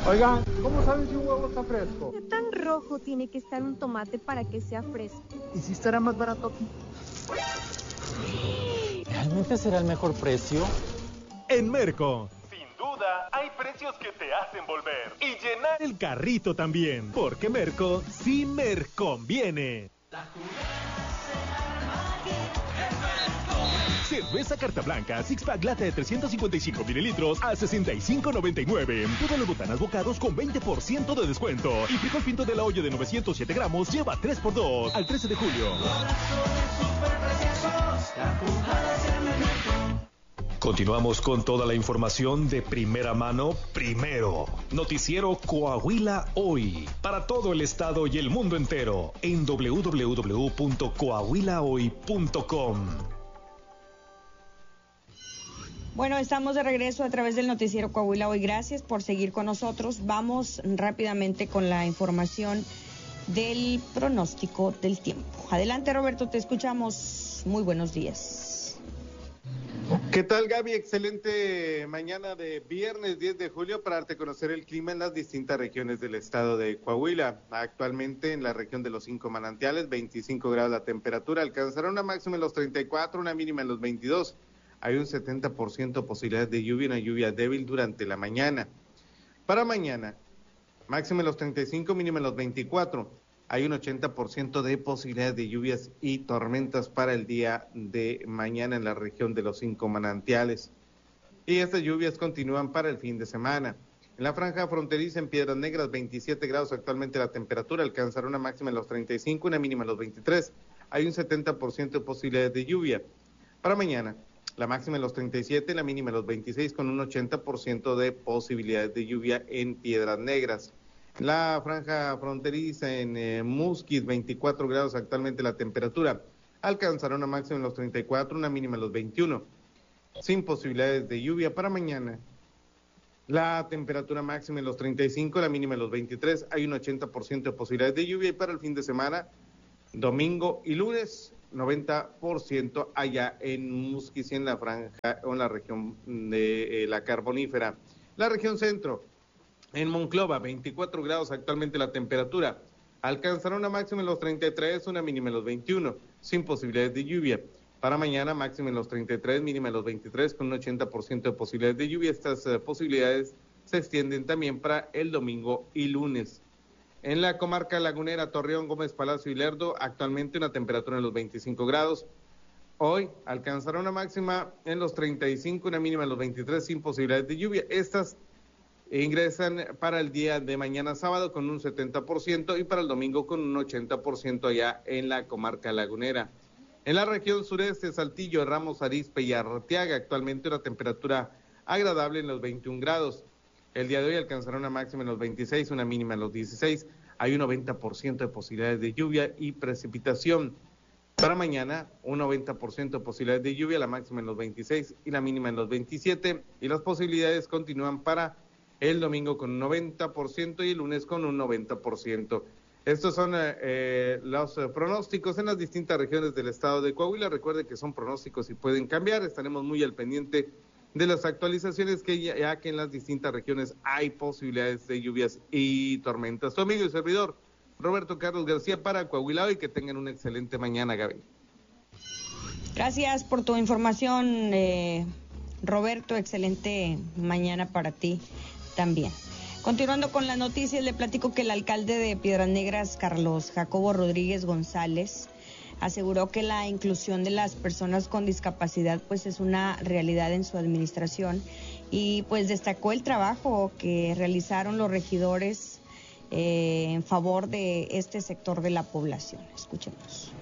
Oigan, ¿cómo saben si un huevo está fresco? ¿Qué tan rojo tiene que estar un tomate para que sea fresco? ¿Y si estará más barato aquí? ¿Realmente será el mejor precio? En Merco, sin duda, hay precios que te hacen volver y llenar el carrito también, porque Merco sí Merconviene. Cerveza Carta Blanca, Six Pack lata de 355 mililitros a $65.99. Todas las botanas bocados con 20% de descuento. Y frijol pinto de la olla de 907 gramos lleva 3x2 al 13 de julio. Continuamos con toda la información de primera mano, primero. Noticiero Coahuila Hoy. Para todo el estado y el mundo entero. En www.coahuilahoy.com. Bueno, estamos de regreso a través del noticiero Coahuila Hoy. Gracias por seguir con nosotros. Vamos rápidamente con la información del pronóstico del tiempo. Adelante, Roberto, te escuchamos. Muy buenos días. ¿Qué tal, Gaby? Excelente mañana de viernes 10 de julio para darte a conocer el clima en las distintas regiones del estado de Coahuila. Actualmente en la región de los 5 manantiales, 25 grados la temperatura, alcanzará una máxima en los 34, una mínima en los 22. Hay un 70% posibilidad de lluvia, una lluvia débil durante la mañana. Para mañana, máxima en los 35, mínima en los 24. Hay un 80% de posibilidad de lluvias y tormentas para el día de mañana en la región de los 5 manantiales. Y estas lluvias continúan para el fin de semana. En la franja fronteriza en Piedras Negras, 27 grados actualmente la temperatura, alcanzará una máxima en los 35, una mínima en los 23. Hay un 70% de posibilidades de lluvia. Para mañana, la máxima en los 37, la mínima en los 26, con un 80% de posibilidades de lluvia en Piedras Negras. La franja fronteriza en Musquis, 24 grados actualmente la temperatura. Alcanzará una máxima en los 34, una mínima en los 21. Sin posibilidades de lluvia para mañana. La temperatura máxima en los 35, la mínima en los 23. Hay un 80% de posibilidades de lluvia. Y para el fin de semana, domingo y lunes, 90% allá en Musquis, en la franja o en la región de la Carbonífera. La región centro, en Monclova, 24 grados actualmente la temperatura. Alcanzará una máxima en los 33, una mínima en los 21, sin posibilidades de lluvia. Para mañana, máxima en los 33, mínima en los 23, con un 80% de posibilidades de lluvia. Estas posibilidades se extienden también para el domingo y lunes. En la comarca lagunera, Torreón, Gómez Palacio y Lerdo, actualmente una temperatura en los 25 grados. Hoy alcanzará una máxima en los 35, una mínima en los 23, sin posibilidades de lluvia. Estas ingresan para el día de mañana sábado con un 70% y para el domingo con un 80% allá en la comarca lagunera. En la región sureste, Saltillo, Ramos Arizpe y Arteaga, actualmente una temperatura agradable en los 21 grados. El día de hoy alcanzará una máxima en los 26, una mínima en los 16. Hay un 90% de posibilidades de lluvia y precipitación. Para mañana, un 90% de posibilidades de lluvia, la máxima en los 26 y la mínima en los 27. Y las posibilidades continúan para el domingo con un 90% y el lunes con un 90%. Estos son los pronósticos en las distintas regiones del estado de Coahuila. Recuerde que son pronósticos y pueden cambiar. Estaremos muy al pendiente de las actualizaciones ya que en las distintas regiones hay posibilidades de lluvias y tormentas. Tu amigo y servidor, Roberto Carlos García para Coahuila Hoy. Que tengan una excelente mañana, Gaby. Gracias por tu información, Roberto. Excelente mañana para ti también. Continuando con las noticias, le platico que el alcalde de Piedras Negras, Carlos Jacobo Rodríguez González, aseguró que la inclusión de las personas con discapacidad pues es una realidad en su administración y pues destacó el trabajo que realizaron los regidores en favor de este sector de la población. Escuchemos.